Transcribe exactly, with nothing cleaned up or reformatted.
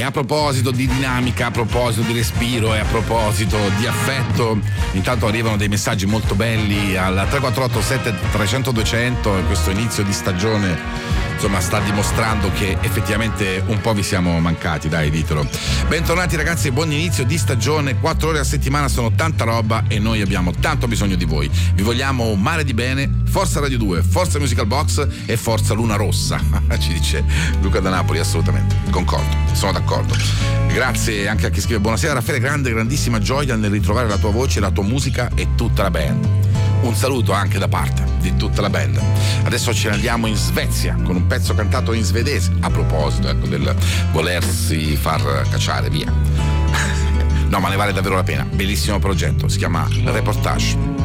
a proposito di dinamica, a proposito di respiro e a proposito di affetto, intanto arrivano dei messaggi molto belli al tre quattro otto sette trecento duecento. Questo inizio di stagione insomma sta dimostrando che effettivamente un po' vi siamo mancati, dai, ditelo. Bentornati ragazzi, buon inizio di stagione. Quattro ore a settimana sono tanta roba e noi abbiamo tanto bisogno di voi. Vi vogliamo un mare di bene. Forza Radio due, Forza Musical Box e Forza Luna Rossa, ci dice Luca da Napoli. Assolutamente, concordo, sono d'accordo. Grazie anche a chi scrive: buonasera Raffaele, grande, grandissima gioia nel ritrovare la tua voce, la tua musica e tutta la band. Un saluto anche da parte di tutta la band. Adesso ce ne andiamo in Svezia con un pezzo cantato in svedese, a proposito ecco del volersi far cacciare via. No, ma ne vale davvero la pena, bellissimo progetto, si chiama Reportage.